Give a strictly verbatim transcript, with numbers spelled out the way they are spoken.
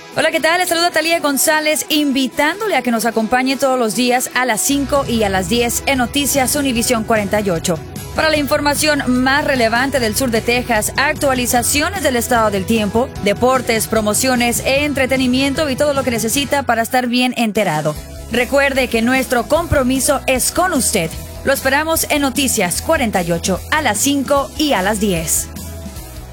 Hola, ¿qué tal? Les saluda Talía González, invitándole a que nos acompañe todos los días a las cinco y a las diez en Noticias Univisión cuarenta y ocho. Para la información más relevante del sur de Texas, actualizaciones del estado del tiempo, deportes, promociones, entretenimiento y todo lo que necesita para estar bien enterado. Recuerde que nuestro compromiso es con usted. Lo esperamos en Noticias cuarenta y ocho a las cinco y a las diez.